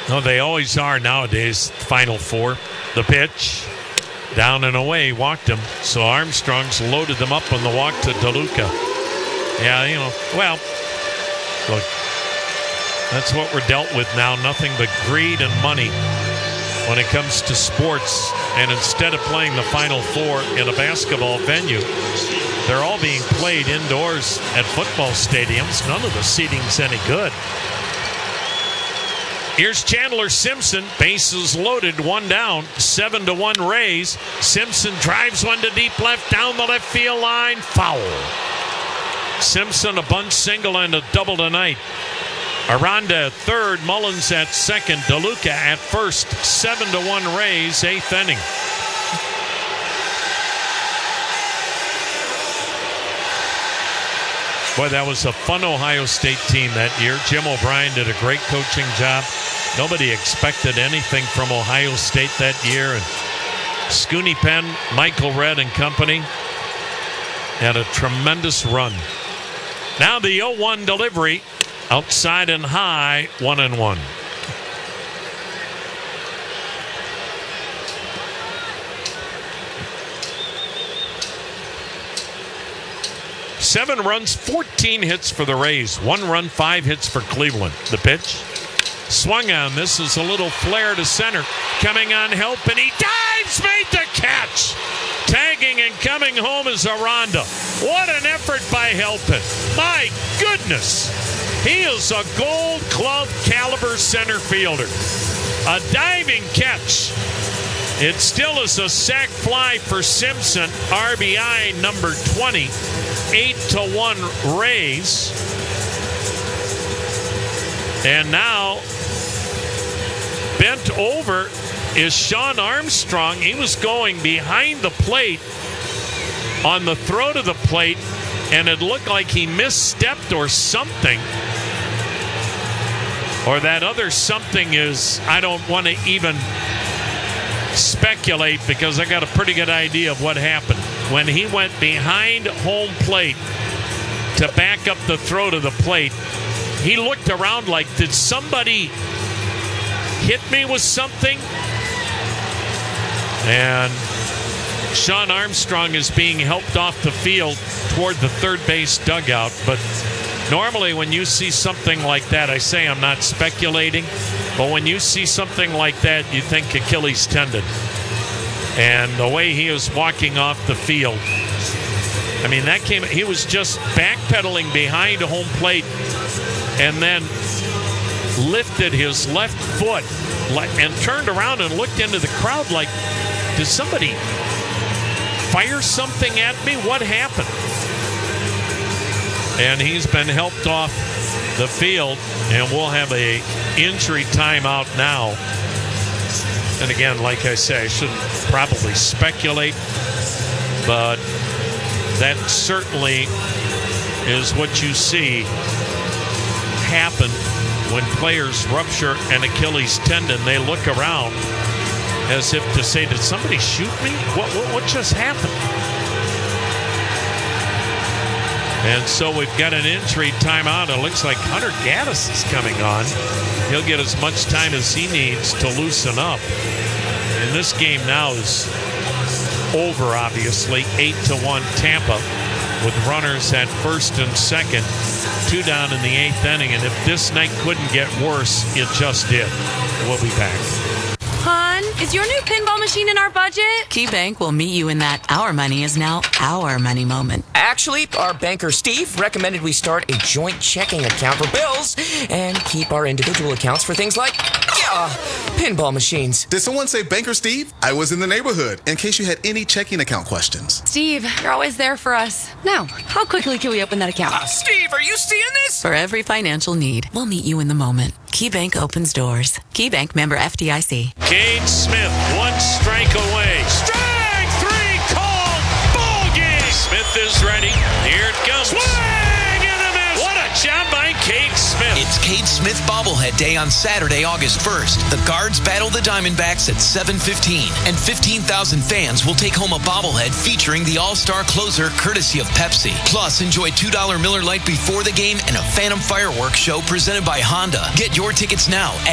No, they always are nowadays. Final four. The pitch. Down and away. Walked him. So Armstrong's loaded them up on the walk to DeLuca. Yeah, well, look, that's what we're dealt with now. Nothing but greed and money when it comes to sports. And instead of playing the Final Four in a basketball venue, they're all being played indoors at football stadiums. None of the seating's any good. Here's Chandler Simpson. Bases loaded, one down, 7-1 Rays. Simpson drives one to deep left, down the left field line. Foul. Simpson a bunt single and a double tonight. Aranda at third, Mullins at second, DeLuca at first. 7-1 Rays, 8th inning. Boy, that was a fun Ohio State team that year. Jim O'Brien did a great coaching job. Nobody expected anything from Ohio State that year. And Scooney Penn, Michael Redd and company had a tremendous run. Now the 0-1 delivery. Outside and high, 1-1. Seven runs, 14 hits for the Rays. 1 run, 5 hits for Cleveland. The pitch. Swung on. This is a little flare to center. Coming on help, and he dives, made the catch. Tagging and coming home is Aranda. What an effort by Helpin. My goodness. He is a Gold Glove caliber center fielder. A diving catch. It still is a sac fly for Simpson. RBI number 20. 8-1 Rays. And now bent over is Shawn Armstrong. He was going behind the plate on the throw to the plate, and it looked like he misstepped or something. Or that other something is, I don't want to even speculate because I got a pretty good idea of what happened. When he went behind home plate to back up the throw to the plate, he looked around like, did somebody hit me with something? And Shawn Armstrong is being helped off the field toward the third base dugout. But normally when you see something like that, I say I'm not speculating, but when you see something like that, you think Achilles tendon. And the way he was walking off the field, I mean, he was just backpedaling behind home plate and then lifted his left foot and turned around and looked into the crowd like, did somebody fire something at me? What happened? And he's been helped off the field, and we'll have a injury timeout now. And again, like I say, I shouldn't probably speculate, but that certainly is what you see happen when players rupture an Achilles tendon. They look around as if to say, did somebody shoot me? What just happened? And so we've got an injury timeout. It looks like Hunter Gaddis is coming on. He'll get as much time as he needs to loosen up. And this game now is over, obviously. 8-1 Tampa with runners at first and second. 2 down in the 8th inning. And if this night couldn't get worse, it just did. We'll be back. Hon, is your new pinball machine in our budget? KeyBank will meet you in that our money is now our money moment. Actually, our banker Steve recommended we start a joint checking account for bills and keep our individual accounts for things like, pinball machines. Did someone say Banker Steve? I was in the neighborhood in case you had any checking account questions. Steve, you're always there for us. Now, how quickly can we open that account? Steve, are you seeing this? For every financial need, we'll meet you in the moment. KeyBank opens doors. KeyBank member FDIC. Cade Smith, 1 strike away. Strike 3 called. Ball game. Smith is ready. Here it comes. Swing and a miss. What a job by Cade Smith. It's Cade Smith Bobblehead Day on Saturday, August 1st. The Guards battle the Diamondbacks at 7:15, and 15,000 fans will take home a bobblehead featuring the All-Star closer courtesy of Pepsi. Plus, enjoy $2 Miller Lite before the game and a Phantom fireworks show presented by Honda. Get your tickets now